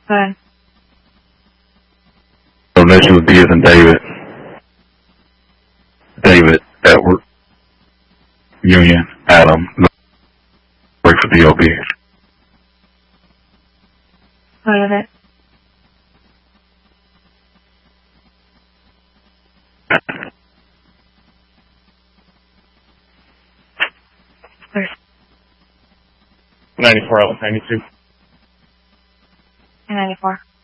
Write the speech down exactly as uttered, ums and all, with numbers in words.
Good. Initials D as in David. David, Edward, Union, Adam, work for D O B. What is it? Where's ninety-four out of ninety-two. ninety-four?